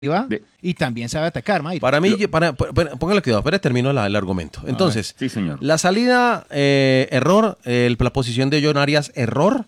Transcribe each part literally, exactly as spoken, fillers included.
De, y también sabe atacar, Mayra. Para mí, para, para, póngale cuidado, pero termino la, el argumento. Entonces, sí, señor. La salida, eh, error, eh, la posición de John Arias, error.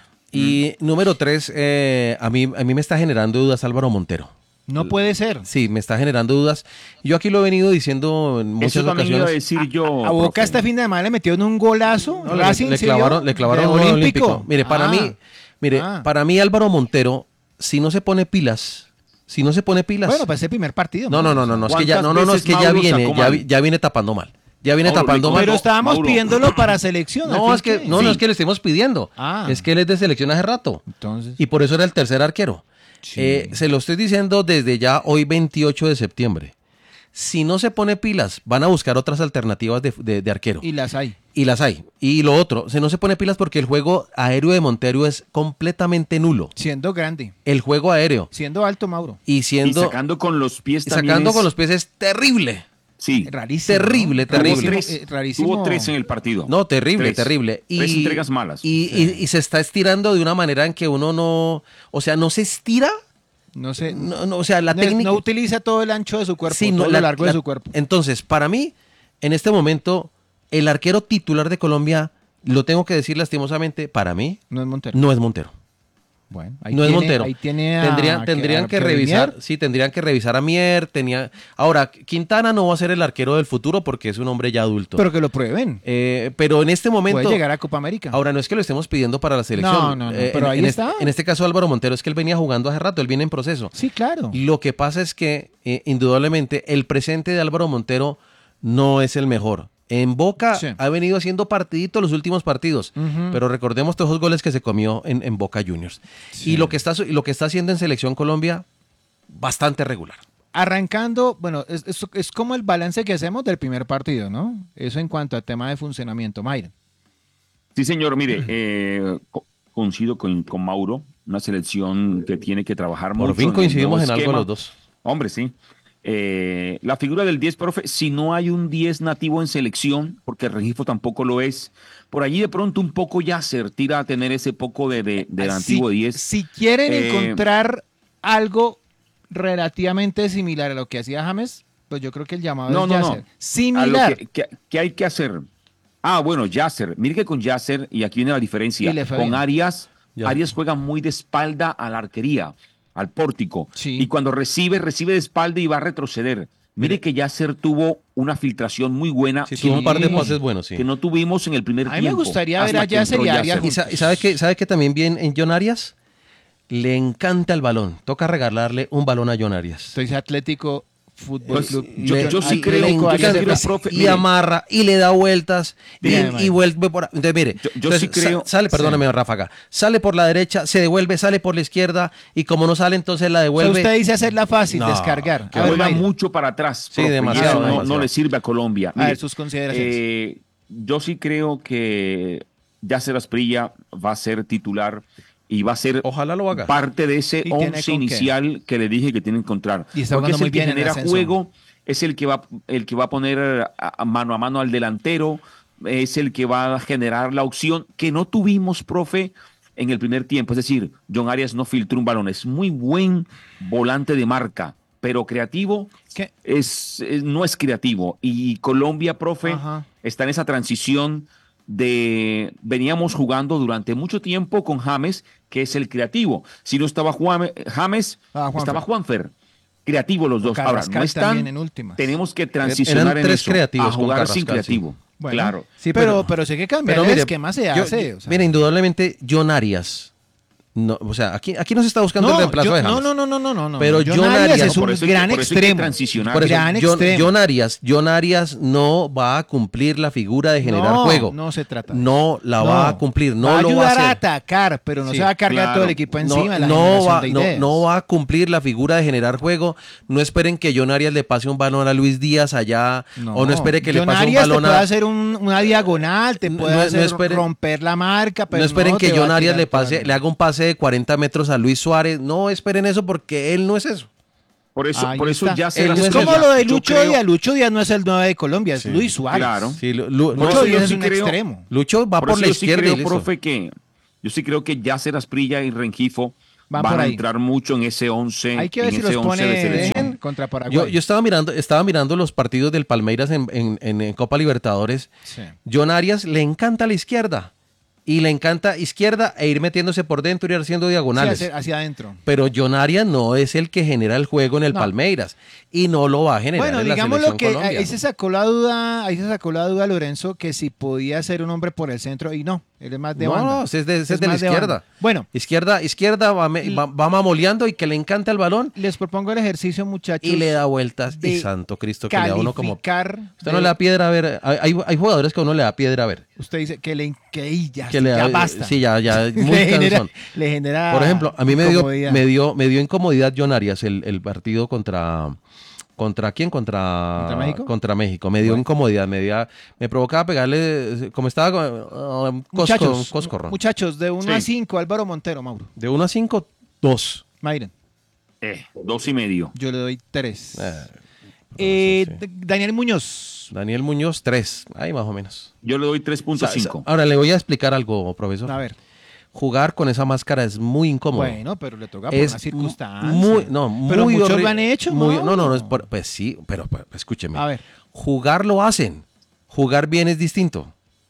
Y mm. número tres, eh, a, mí, a mí me está generando dudas Álvaro Montero. No puede ser. Sí, me está generando dudas. Yo aquí lo he venido diciendo en muchas Eso ocasiones. Iba a decir yo, a, a Boca este fin de semana le metió en un golazo. No, Racing, le, le clavaron, le clavaron un olímpico. olímpico. Mire, para ah. mí, mire, ah. para mí Álvaro Montero, si no se pone pilas, si no se pone pilas. Bueno, para ese primer partido. No, no, no, no, no, es que ya, no, no, no, es que ya viene, ya, ya viene tapando mal. Ya viene Mauro, tapando mal. Pero estábamos Mauro. pidiéndolo para selección. No, es que no, sí. no es que le estemos pidiendo. Ah. Es que él es de selección hace rato. Entonces. Y por eso era el tercer arquero. Sí. Eh, se lo estoy diciendo desde ya hoy veintiocho de septiembre. Si no se pone pilas, van a buscar otras alternativas de, de, de arquero. Y las hay. Y las hay. Y lo otro, si no se pone pilas porque el juego aéreo de Montero es completamente nulo. Siendo grande. El juego aéreo. Siendo alto, Mauro. Y siendo. Y sacando con los pies también. Sacando es... con los pies es terrible. Sí. Rarísimo. Terrible, terrible. Tuvo tres, eh, rarísimo. Tuvo tres en el partido. No, terrible, tres. terrible. Y, tres entregas malas. Y, sí. y, y se está estirando de una manera en que uno no. O sea, no se estira. No sé, no, no, o sea, la no, técnica no utiliza todo el ancho de su cuerpo, sí, todo no, lo la, largo la, de su cuerpo. Entonces, para mí, en este momento, el arquero titular de Colombia, lo tengo que decir lastimosamente, para mí, no es Montero. No es Montero. Bueno, ahí no tiene, es Montero. Ahí tiene a, tendrían tendrían a, que, a revisar, Mier. sí, tendrían que revisar a Mier, tenía. Ahora, Quintana no va a ser el arquero del futuro porque es un hombre ya adulto. Pero que lo prueben. Eh, pero en este momento puede llegar a Copa América. Ahora no es que lo estemos pidiendo para la selección. No, no, no, eh, pero en, ahí en está. Este, en este caso Álvaro Montero es que él venía jugando hace rato, él viene en proceso. Sí, claro. Lo que pasa es que eh, indudablemente el presente de Álvaro Montero no es el mejor. En Boca sí. ha venido haciendo partiditos los últimos partidos, uh-huh. pero recordemos todos los goles que se comió en, en Boca Juniors. Sí. Y lo que, está, lo que está haciendo en Selección Colombia, bastante regular. Arrancando, bueno, es, es, es como el balance que hacemos del primer partido, ¿no? Eso en cuanto al tema de funcionamiento. Mayra. Sí, señor, mire, eh, co- coincido con, con Mauro, una selección que tiene que trabajar Por mucho. Por fin coincidimos en, en algo los dos. Hombre, sí. Eh, la figura del diez, profe, si no hay un diez nativo en selección, porque el Rengifo tampoco lo es, por allí de pronto un poco Yasser tira a tener ese poco de, de, del si, antiguo diez. Si quieren eh, encontrar algo relativamente similar a lo que hacía James, pues yo creo que el llamado no, es no, Yasser. No. Similar. Que, que, que hay que hacer. Ah, bueno, Yasser. Mire que con Yasser, y aquí viene la diferencia, con bien. Arias, ya. Arias juega muy de espalda a la arquería, al pórtico. Sí. Y cuando recibe, recibe de espalda y va a retroceder. Mire que Yasser tuvo una filtración muy buena. Sí, tuvo un par de pases buenos, sí. Que no tuvimos en el primer tiempo. A mí tiempo. me gustaría ver a Yasser y a Arias. ¿Y sabe que, sabe que también bien en John Arias? Le encanta el balón. Toca regalarle un balón a John Arias. Estoy Atlético Fútbol pues, Club. Yo, yo, yo sí creo que profe, y mire, amarra y le da vueltas bien, y, y vuelve por entonces mire yo, yo entonces, sí creo sa, sale perdóname sí. Ráfaga sale por la derecha, se devuelve, sale por la izquierda y como no sale entonces la devuelve. O sea, usted dice hacerla fácil, no, descargar. Que juega mucho para atrás. Sí, demasiado, no, demasiado. no le sirve a Colombia. Mire, a ver sus consideraciones. Eh, yo sí creo que Yasser Asprilla va a ser titular y va a ser Ojalá lo haga. parte de ese once inicial qué? que le dije que tiene que encontrar. Y está porque es el muy que bien genera juego, es el que va el que va a poner a, a mano a mano al delantero, es el que va a generar la opción que no tuvimos, profe, en el primer tiempo. Es decir, John Arias no filtró un balón. Es muy buen volante de marca, pero creativo es, es, no es creativo. Y Colombia, profe, Ajá. está en esa transición de veníamos jugando durante mucho tiempo con James, que es el creativo. Si no estaba Juan, James, ah, Juanfer. estaba Juanfer. Creativo los dos. Ahora, no están. En tenemos que transicionar Eran tres en eso, creativos a jugar Carrascal, sin creativo. Sí. Bueno, claro. Sí, pero, pero, pero sé que cambiar el esquema se yo, hace. O sea. Mira, indudablemente, John Arias. No, o sea, aquí, aquí no se está buscando no, el reemplazo yo, de James. No, no, no, no, no, no. Pero John, John Arias, Arias es un eso, gran extremo. Por eso, gran John, extremo. John Arias, John Arias no va a cumplir la figura de generar no, juego. No se trata. No la no. va a cumplir. No va a lo ayudar va a, hacer. a atacar, pero no sí, se va a cargar claro. todo el equipo encima. No, la no, va, de no, no va a cumplir la figura de generar juego. No esperen que John Arias le pase un balón a Luis Díaz allá. No, o no espere que John le pase Arias un balón te puede a. hacer un, una diagonal, te puede no, hacer no esperen, romper la marca. Pero no esperen no que John Arias le pase, todo. le haga un pase de cuarenta metros a Luis Suárez. No esperen eso porque él no es eso. Por eso, Ahí por eso está. ya se Es como lo de Lucho creo... Díaz. Lucho Díaz no es el nueve de Colombia, es sí, Luis Suárez. Claro. Sí, Lu, Lu, Lucho Díaz es sí un creo, extremo. Lucho va por, por la yo izquierda. Sí creo, y profe, que, yo sí creo que Yasser Asprilla y Rengifo Van van por a ahí. entrar mucho en ese once, Hay que ver en si ese los once de pone selección. contra Paraguay. Yo, yo estaba mirando, estaba mirando los partidos del Palmeiras en, en- en- en Copa Libertadores. Sí. John Arias le encanta la izquierda. Y le encanta izquierda e ir metiéndose por dentro y ir haciendo Sí, diagonales. hacia, hacia adentro. Pero John Arias no es el que genera el juego en el No. Palmeiras. Y no lo va a generar Bueno, en la digamos selección lo que Colombia. ahí se sacó la duda, ahí se sacó la duda Lorenzo que si podía ser un hombre por el centro y no, él es más de no, banda. no, ese es de, ese es de la más izquierda. banda. Bueno, Izquierda, izquierda va, me- va, va mamoleando y que le encanta el balón les propongo el ejercicio, muchachos. y le da vueltas. de Y santo Cristo, que le da uno como... calificar Usted no le da piedra a ver. Hay, hay- hay jugadores que a uno le da piedra a ver. Usted dice que le que y ya, Que le ya da, basta. Sí, ya, ya, muy le, genera, cansón. le genera Por ejemplo, a mí me dio, incomodidad. me dio, me dio incomodidad John Arias el, el partido contra... ¿Contra quién? Contra, ¿Contra México? Contra México. Me dio Bueno. incomodidad, me, dio- me provocaba pegarle, como estaba, uh, cosco- muchachos, coscorrón. muchachos, de uno Sí. a cinco, Álvaro Montero, Mauro. De uno a cinco, dos. Mayren, Eh, dos y medio. yo le doy tres. Eh, Eh, sí. D- Daniel Muñoz, Daniel Muñoz, tres. Ahí más o menos. Yo le doy tres punto Sa- sa- cinco. Ahora le voy a explicar algo, profesor. a ver. Jugar con esa máscara es muy incómodo. Bueno, pero le toca por es una circunstancia. muy, no, pero muy muchos horri- lo han hecho, muy- ¿no? no, no, no, es por- pues sí, pero, pero escúcheme. A ver. Jugar lo hacen. Jugar bien es distinto.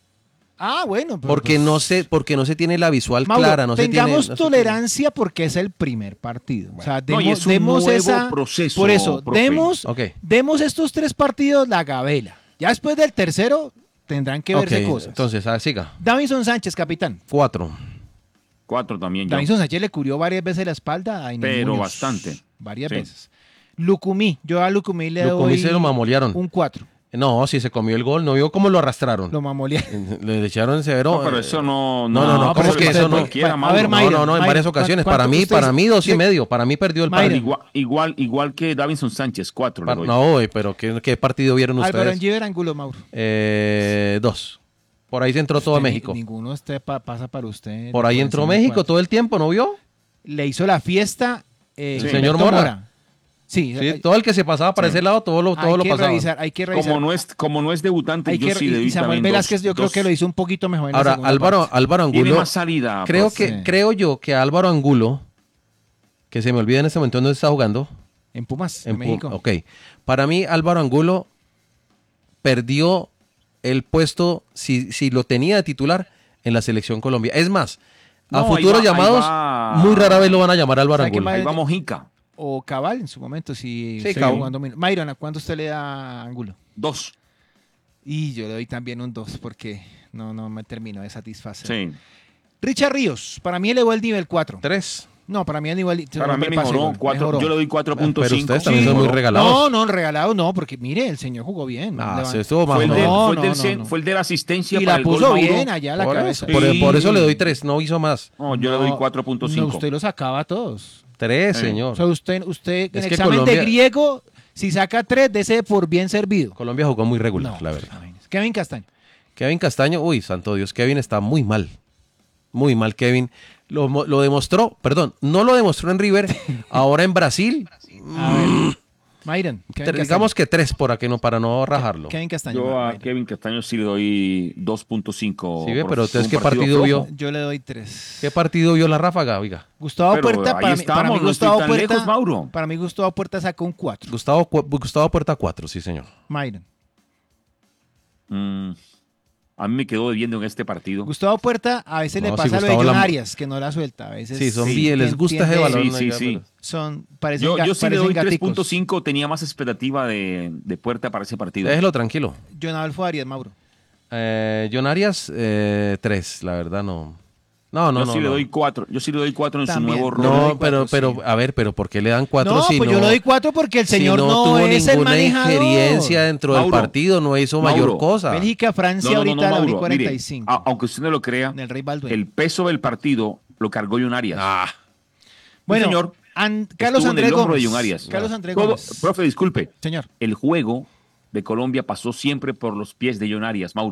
Ah, bueno. pero Porque pues, no se, porque no se tiene la visual Mauro, clara, no se tiene- tengamos no se tolerancia porque es el primer partido. O sea, No, y demos, es un demos nuevo esa. proceso, por eso, profe. demos, Ok. demos estos tres partidos la gabela. Ya después del tercero tendrán que tiene- verse Ok, cosas. entonces, ah, siga. Davinson Sánchez, capitán. Cuatro. Cuatro también yo. Davinson Sánchez le cubrió varias veces la espalda a Inés Pero Muñoz. bastante. Varias Sí. veces. Lucumí, yo a Lucumí le Lucumí doy se lo mamolearon. un cuatro. No, si se comió el gol, no vio cómo lo arrastraron. Lo mamolearon. Le echaron severo. No, pero eh, eso no. No, no, no, pero ¿cómo es que usted eso no? cualquiera, A Mauro. ver, No, Mayra, no, no, en Mayra, varias ocasiones. ¿cuánto Para mí, usted para dice? mí dos y Sí. medio. Para mí perdió el Mayra. partido. Igual, igual, igual que Davinson Sánchez, cuatro. le Pa- doy. No, güey, pero ¿qué, qué partido vieron Álvaro ustedes? Angiver, Angulo, Mauro. Eh, dos. Por ahí se entró todo Usted ni- México. Ninguno usted pa- pasa para usted. Por ahí entró encima de México cuatro. todo el tiempo, ¿no vio? Le hizo la fiesta. eh, Sí. Señor Humberto Mora. Sí, Sí, hay, todo el que se pasaba para Sí. ese lado, todo lo, todo hay lo que pasaba. revisar, hay que revisar. Como no es, como no es debutante, Hay yo que- sí le y doy Samuel también Velázquez dos- yo creo dos. que lo hizo un poquito mejor en la Ahora, segunda Álvaro, parte. Álvaro Tiene Angulo, más salida. creo profe. que, Sí. creo yo que Álvaro Angulo, que se me olvida en este momento dónde está jugando, En Pumas, en, en Pu- México. Ok. Para mí, Álvaro Angulo perdió el puesto, si, si lo tenía de titular, en la selección Colombia. Es más, a No, ahí futuros va- ahí llamados, va- muy rara vez lo van a llamar Álvaro ¿Sabe qué Angulo. más? Ahí va Mojica. O Cabal en su momento, si Sí, sigue Cabal. jugando. min- Myron, ¿a cuánto usted le da a Angulo? Dos. Y yo le doy también un dos porque no, no me termino de satisfacer. Sí. Richard Ríos, para mí elevó el nivel cuatro. Tres. No, para mí el nivel Para mí me pasó mejoró. igual, Cuatro, mejoró. yo le doy cuatro punto cinco. Pero ustedes también son muy regalados. No, no, regalado no, porque mire, el señor jugó bien. Ah, Levantó- se estuvo más Fue o el, menos. del, No, fue el no, del no, cen- no. fue el de la asistencia Y para la el gol, puso Mauro. bien allá a la Por, cabeza. eso, por- Sí. por eso le doy tres, no hizo más. No, yo le doy No, cuatro punto no, cinco. usted los sacaba a todos. Tres, Sí. O señor. sea, usted, usted en Es que examen Colombia- de griego, si saca tres, dese por bien servido. Colombia jugó muy regular, No, la verdad. Kevin Castaño. Kevin Castaño, uy, santo Dios, Kevin está muy mal. Muy mal, Kevin. Lo, mo- lo demostró, perdón, no lo demostró en River, ahora en Brasil. A ver. Myron. Kevin Tre- Castaño. digamos que tres para, que no, para no rajarlo. Kevin Castaño. Yo a Myron. Kevin Castaño sí le doy dos punto cinco. Sí, ve, por- pero fue entonces, un ¿qué partido flojo. vio? Yo le doy tres. ¿Qué partido vio la ráfaga, oiga? Gustavo Pero Puerta, ahí para mí, para estamos, mí no Gustavo estoy tan Puerta, lejos, Mauro. para mí Gustavo Puerta sacó un cuatro. Gustavo, Cu- Gustavo Puerta cuatro, sí, señor. Myron. Mm, a mí me quedó debiendo en este partido. Gustavo Puerta a veces No, le sí, pasa lo de Gustavo John la- Arias, que no la suelta. A veces Sí, son sí, bien, les gusta ese tiende- balón. Sí, sí, oiga, sí. pero- Son, parecen, Yo, ga- yo sí le parecen doy gaticos. tres punto cinco, tenía más expectativa de, de Puerta para ese partido. Déjelo tranquilo. John Adolfo Arias, Mauro. Eh, John Arias, eh, tres, la verdad no. No, no, yo no. sí le no. doy cuatro. Yo sí le doy cuatro en También. su nuevo rol. Yo le doy No, pero, cuatro, pero, sí. a ver, pero ¿por qué le dan cuatro No, si pues no? yo le doy cuatro porque el si señor no, no, tuvo es el ninguna manejador. injerencia dentro del Mauro, partido, no hizo mayor Mauro, cosa. Bélgica, Francia, No, no, no, ahorita no, la Mauro, cuarenta y mire, cinco. a- aunque usted no lo crea, En el Rey Baldwin. el peso del partido lo cargó John Arias. Ah, bueno, señor, An- Carlos Estuvo en Andrés el hombro Gómez. de John Arias. Carlos Andrés Todo- Gómez. profe, disculpe. Señor. El juego de Colombia pasó siempre por los pies de John Arias, Mauro.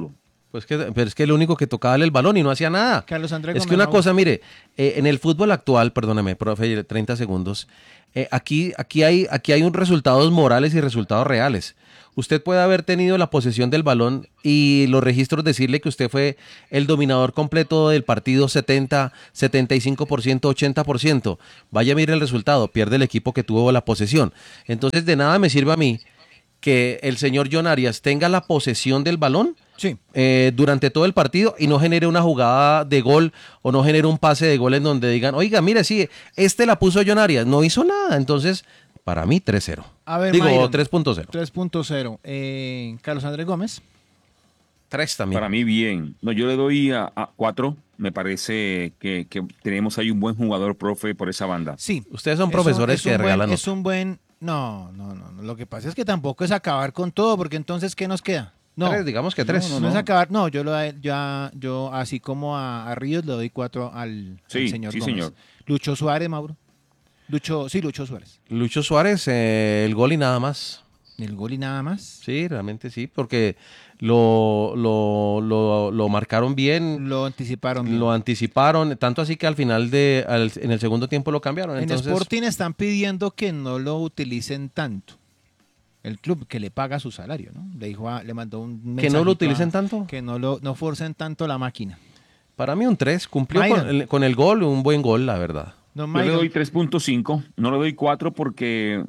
Pues que, pero es que el único que tocaba el balón y no hacía nada. Carlos Andrés Es Gómez, que una Mauro. cosa, mire, eh, en el fútbol actual, perdóneme, profe, treinta segundos, eh, aquí, aquí, hay, aquí hay un resultados morales y resultados reales. Usted puede haber tenido la posesión del balón y los registros decirle que usted fue el dominador completo del partido setenta, setenta y cinco por ciento, ochenta por ciento. Vaya a mirar el resultado, pierde el equipo que tuvo la posesión. Entonces de nada me sirve a mí que el señor John Arias tenga la posesión del balón Sí. eh, durante todo el partido y no genere una jugada de gol o no genere un pase de gol en donde digan, oiga, mire, sí, este la puso John Arias, no hizo nada. Entonces, para mí, tres cero. A ver, Digo, Myron, tres punto cero. tres punto cero. Eh, Carlos Andrés Gómez. tres también. Para mí bien. No, yo le doy a, a cuatro. Me parece que, que tenemos ahí un buen jugador, profe, por esa banda. Sí. Ustedes son Es un- profesores es un que buen- regalan Es un buen... No, no, no, no. Lo que pasa es que tampoco es acabar con todo, porque entonces, ¿qué nos queda? No, Tres, digamos que tres. no, no es acabar. No, yo, lo, ya, yo así como a, a Ríos le doy cuatro al, al Sí, señor sí, Gómez. señor. Lucho Suárez, Mauro. Lucho, sí, Lucho Suárez. Lucho Suárez, eh, el gol y nada más. El gol y nada más. Sí, realmente sí, porque lo, lo, lo, lo marcaron bien, Lo anticiparon. bien. lo anticiparon, tanto así que al final de, al- en el segundo tiempo lo cambiaron. En Entonces, Sporting están pidiendo que no lo utilicen tanto. El club que le paga su salario, ¿no? Le dijo, a- le mandó un ¿que no mensajito lo utilicen a- tanto? Que no lo no forcen tanto la máquina. Para mí un tres, cumplió Myron. con el, con el gol, un buen gol, la verdad. No, Yo le Myron, doy tres punto cinco, no le doy cuatro porque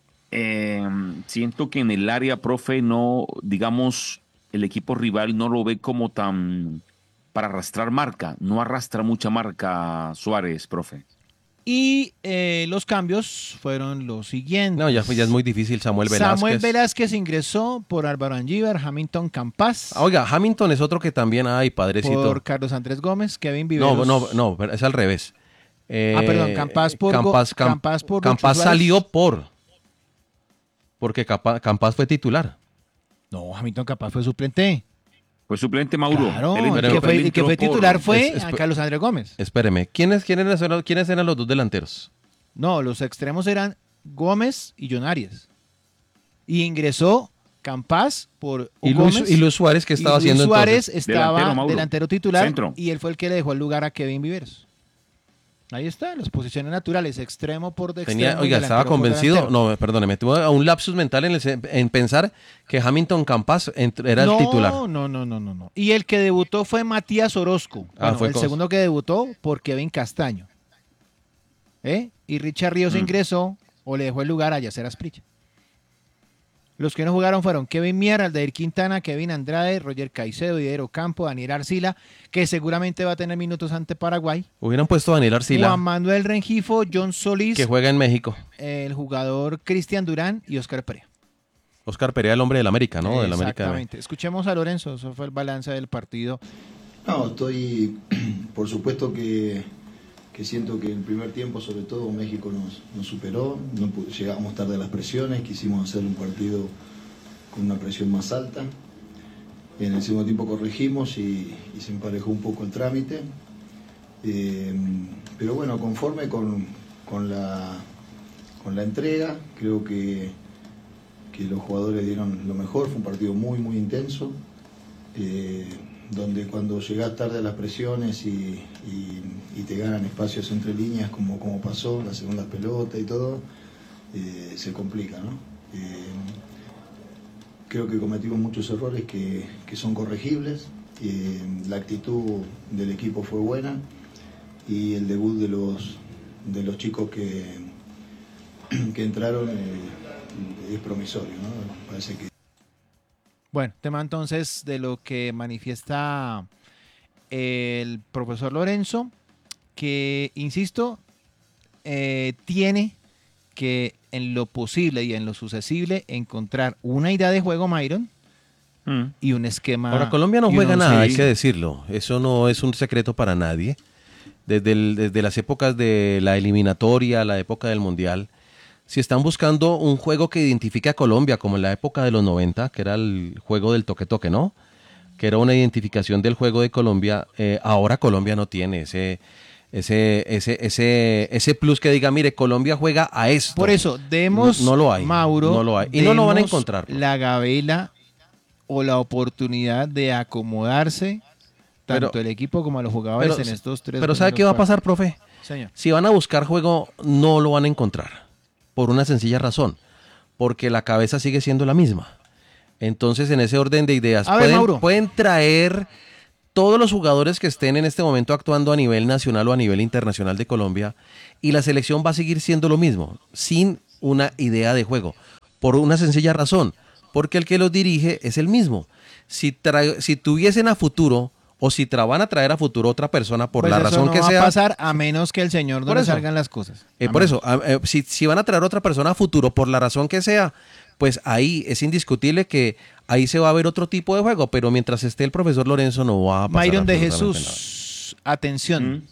eh, siento que en el área, profe, no, digamos, el equipo rival no lo ve como tan para arrastrar marca, no arrastra mucha marca Suárez, profe. Y eh, los cambios fueron los siguientes. No, ya, fue- ya es muy difícil, Samuel Velázquez. Samuel Velázquez ingresó por Álvaro Angíbar, Hamilton Campas, Ah, Oiga, Hamilton es otro que también, ay, padrecito. por Carlos Andrés Gómez, Kevin Viveros. No, no, no, pero es al revés. Eh, Ah, perdón, Campas por Go- Campas, Cam- Campas por Campas Lucho Suárez. salió por. Porque Capa- Campas fue titular. No, Hamilton Campas fue suplente. Fue suplente Mauro. Claro, Él el entró- que fue, él el que entró fue por- titular fue es- es- a Carlos Andrés Gómez. Espéreme, ¿quiénes, quiénes, eran, ¿quiénes eran los dos delanteros? No, los extremos eran Gómez y John Arias. Y ingresó Campas por Y Gómez. Luis, y Luis Suárez, que estaba y Luis haciendo Suárez entonces? estaba Delantero, delantero, Mauro. titular Centro. y él fue el que le dejó el lugar a Kevin Viveros. Ahí está, las posiciones naturales, extremo por de Tenía, extremo, oiga, delantero estaba por convencido, delantero. no, perdóneme, tuve un lapsus mental en, el- en pensar que Hamilton Campas ent- era no, el titular. No, no, no, no, no. Y el que debutó fue Matías Orozco. Ah, Bueno, fue el cos- segundo que debutó por Kevin Castaño. ¿Eh? Y Richard Ríos Mm. ingresó o le dejó el lugar a Yacer Asprilla. Los que no jugaron fueron Kevin Mier, Aldair Quintana, Kevin Andrade, Roger Caicedo, Didier Ocampo, Daniel Arcila, que seguramente va a tener minutos ante Paraguay. Hubieran puesto a Daniel Arcila, Juan Manuel Rengifo, John Solís, que juega en México. el jugador Cristian Durán y Oscar Perea. Oscar Perea, el hombre del América, ¿no? Del América. Exactamente. Escuchemos a Lorenzo, eso fue el balance del partido. No, estoy, por supuesto que, que siento que en el primer tiempo, sobre todo, México nos, nos superó, no pu- llegamos tarde a las presiones, quisimos hacer un partido con una presión más alta. En el segundo tiempo corregimos y, y se emparejó un poco el trámite. Eh, pero bueno, conforme con, con, la, con la entrega, creo que, que los jugadores dieron lo mejor, fue un partido muy, muy intenso. Eh, donde cuando llegás tarde a las presiones y, y, y te ganan espacios entre líneas, como, como pasó, la segunda pelota y todo, eh, se complica, ¿no? Eh, creo que cometimos muchos errores que, que son corregibles, eh, la actitud del equipo fue buena y el debut de los, de los chicos que, que entraron eh, es promisorio, ¿no? Parece que Bueno, tema entonces de lo que manifiesta el profesor Lorenzo, que, insisto, eh, tiene que en lo posible y en lo sucesible encontrar una idea de juego, Myron, Mm. y un esquema. Ahora, Colombia no y juega un nada, hay once. que decirlo. Eso no es un secreto para nadie. Desde, el- desde las épocas de la eliminatoria, la época del Mundial, si están buscando un juego que identifique a Colombia, como en la época de los noventa, que era el juego del toque-toque, ¿no? Que era una identificación del juego de Colombia, eh, ahora Colombia no tiene ese, ese, ese, ese, ese plus que diga, mire, Colombia juega a esto. Por eso, demos, No- no lo hay, Mauro, no lo hay. Y no lo van a demos encontrar. La gabela o la oportunidad de acomodarse tanto Pero- el equipo como a los jugadores pero- en estos tres Pero ¿sabe qué va a pasar, profe? Señor. Si van a buscar juego, no lo van a encontrar. Por una sencilla razón. Porque la cabeza sigue siendo la misma. Entonces, en ese orden de ideas, A ver, pueden, Mauro. pueden traer todos los jugadores que estén en este momento actuando a nivel nacional o a nivel internacional de Colombia y la selección va a seguir siendo lo mismo, sin una idea de juego. Por una sencilla razón. Porque el que los dirige es el mismo. Si, tra- si tuviesen a futuro o si tra van a traer a futuro otra persona por Pues la eso razón no que va sea... a pasar a menos que el señor no Por le eso. salgan las cosas. Eh, A por menos. eso, a- eh, si, si van a traer otra persona a futuro, por la razón que sea, pues ahí es indiscutible que ahí se va a ver otro tipo de juego, pero mientras esté el profesor Lorenzo no va a pasar Myron de absolutamente Jesús, atención. Mm.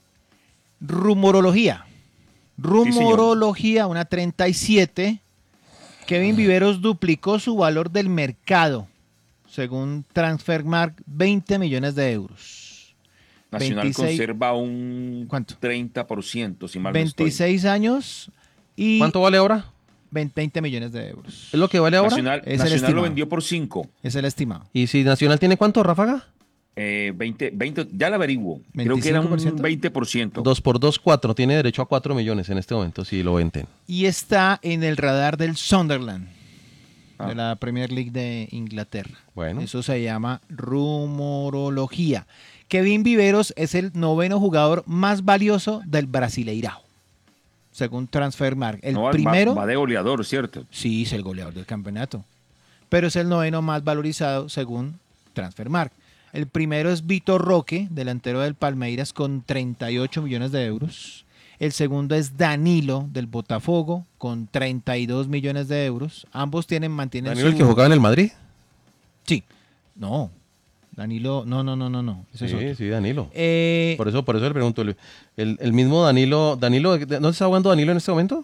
Rumorología. Rumorología, una treinta y siete. Kevin Viveros duplicó su valor del mercado, según Transfermarkt, veinte millones de euros. Nacional veintiséis conserva un ¿Cuánto? treinta por ciento, si mal no estoy. veintiséis años y ¿Cuánto vale ahora? veinte millones de euros. ¿Es lo que vale ahora? Nacional, Es el Nacional estimado. lo vendió por cinco. Es el estimado. ¿Y si Nacional tiene cuánto, Ráfaga? Eh, veinte, veinte, ya lo averiguo. Creo que era ¿veinticinco por ciento? un veinte por ciento. Dos por dos, cuatro. Tiene derecho a cuatro millones en este momento si lo venden. Y está en el radar del Sunderland, Ah. de la Premier League de Inglaterra. Bueno. Eso se llama rumorología. Kevin Viveros es el noveno jugador más valioso del Brasileirao, según Transfermarkt. El No, va- primero, va, de goleador, ¿cierto? sí, es el goleador del campeonato, pero es el noveno más valorizado según Transfermarkt. El primero es Vitor Roque, delantero del Palmeiras, con treinta y ocho millones de euros. El segundo es Danilo, del Botafogo, con treinta y dos millones de euros. Ambos tienen, mantienen ¿Danilo el su- que jugaba en el Madrid? Sí. No. Danilo, no, no, no, no, no. Ese es Sí, otro. sí, Danilo. Eh, Por eso, por eso le pregunto. El, el- el mismo Danilo, Danilo, ¿no está jugando Danilo en este momento?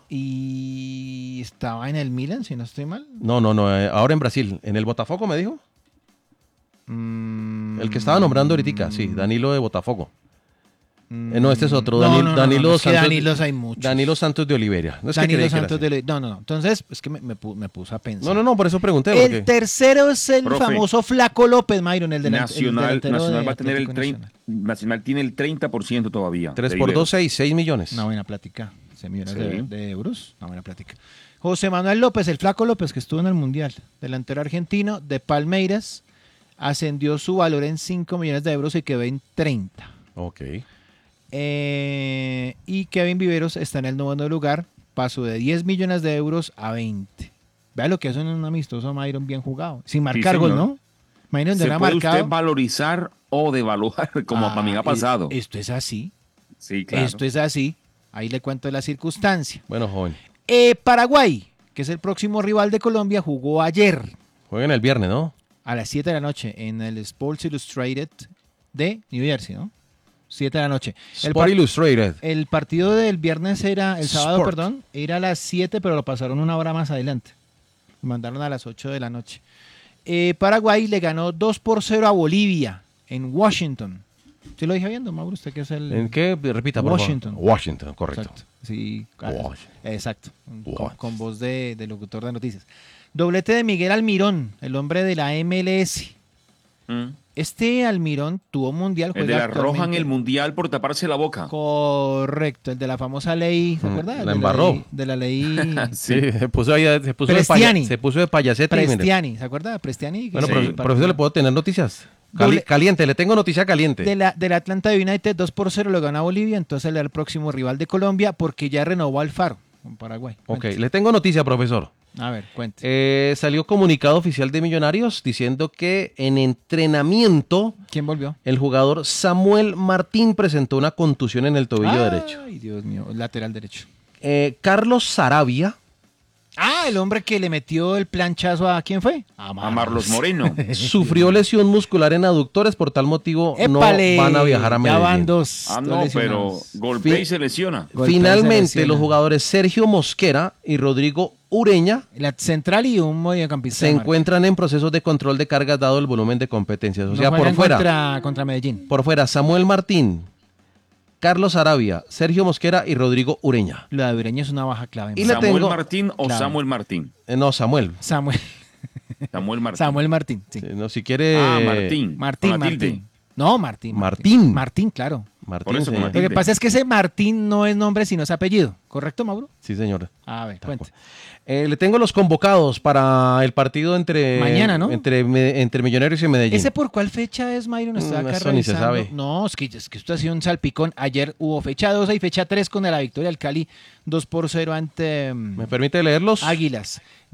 y estaba en el Milan, si no estoy mal. No, no, no, eh, ahora en Brasil. ¿En el Botafogo me dijo? Mm, El que estaba nombrando ahorita, sí, Danilo de Botafogo. mm, Eh, no, este es otro, no, Danilo, no, no, no, Danilo no, es que Santos. Danilos hay muchos. Danilo Santos de Oliveira. No es que Danilo creí que era Santos así. de... No, no, no. Entonces, es que me, me, pu- me puse a pensar. No, no, no, por eso pregunté. El porque- tercero es el Profe. famoso Flaco López, Myron, el, delan- el Nacional, delantero Nacional de va a tener el Atlético treinta, Nacional. Nacional tiene el treinta por ciento todavía. tres de por Ibero. dos, seis, seis millones. Una buena plática. seis millones Sí. de, de euros. Una buena plática. José Manuel López, el Flaco López, que estuvo en el Mundial. Delantero argentino de Palmeiras. Ascendió su valor en cinco millones de euros y quedó en treinta. Ok. Eh, y Kevin Viveros está en el noveno lugar. Pasó de diez millones de euros a veinte. Vea lo que es un amistoso Myron bien jugado. Sin marcar gol, señor. ¿no? Myron de Se una puede marcado. usted valorizar o devaluar, como Ah, para mí ha pasado. e- Esto es así. Sí, claro. Esto es así. Ahí le cuento la circunstancia. Bueno, joven. Eh, Paraguay, que es el próximo rival de Colombia, jugó ayer Jueguen el viernes, ¿no? a las siete de la noche en el Sports Illustrated de New Jersey, ¿no? siete de la noche. El, Sport par- Illustrated. el partido del viernes era, el sábado, Sport. perdón, era a las siete, pero lo pasaron una hora más adelante. Lo mandaron a las ocho de la noche. Eh, Paraguay le ganó dos por cero a Bolivia en Washington. ¿Sí lo dije bien, don Mauro? ¿Usted que es el...? ¿En qué? Repita, por favor. Washington. Washington, correcto. Exacto. Sí, Washington. exacto. Con, Washington. con voz de, de locutor de noticias. Doblete de Miguel Almirón, el hombre de la M L S. Mm. Este Almirón tuvo mundial. El de juega la roja en actualmente- el mundial por taparse la boca. Correcto, el de la famosa ley, ¿se Mm, acuerda? la De embarró. ley- De la ley Sí, se puso ahí, se puso, de, Prestiani. paya- se puso de payaseta. y mire. Prestiani, ¿se acuerda? Prestiani. que Bueno, se- profe- el profesor, ¿le puedo tener noticias? Cali- Doble- caliente, le tengo noticia caliente. de la, del Atlanta United dos por cero lo gana Bolivia, entonces le da el próximo rival de Colombia porque ya renovó Alfaro con Paraguay. Ok, Cuente. le tengo noticia, profesor. A ver, cuente. Eh, salió comunicado oficial de Millonarios diciendo que en entrenamiento ¿Quién volvió? el jugador Samuel Martín presentó una contusión en el tobillo derecho. Ay, Dios mío, lateral derecho. Eh, Carlos Sarabia Ah, el hombre que le metió el planchazo a ¿quién fue? A Marlos Moreno. sufrió lesión muscular en aductores, por tal motivo ¡Épale! no van a viajar a Ya Medellín. van dos. Ah, dos no, pero lesionados. golpea y Fin- se lesiona. Golpea y se Finalmente, lesiona. los jugadores Sergio Mosquera y Rodrigo Ureña La central y un mediocampista. se de marca. encuentran en procesos de control de cargas dado el volumen de competencias. O No sea, por juegan fuera, Contra, contra Medellín. por fuera, Samuel Martín, Carlos Arabia, Sergio Mosquera y Rodrigo Ureña. Lo de Ureña es una baja clave. Y man. le ¿Samuel tengo- Martín o Claro. Samuel Martín? Eh, no, Samuel. Samuel. Samuel Martín. Samuel Martín, sí. Sí, no, si quiere... Ah, Martín. Martín, Con la tilde. Martín. No, Martín. Martín. Martín, claro. Martín, Por eso, señor. con Lo que Tilde. pasa es que ese Martín no es nombre, sino es apellido. ¿Correcto, Mauro? Sí, señor. A ver, cuente. Eh, le tengo los convocados para el partido entre... Mañana, ¿no? Entre, me- entre Millonarios y Medellín. ¿Ese por cuál fecha es, Mayron? Estoy Mm, acá eso ni se revisando. sabe. No, es que, es que esto ha sido un salpicón. Ayer hubo fecha dos y fecha tres con la victoria del Cali dos por cero ante mm, ¿Me permite leerlos? Águilas.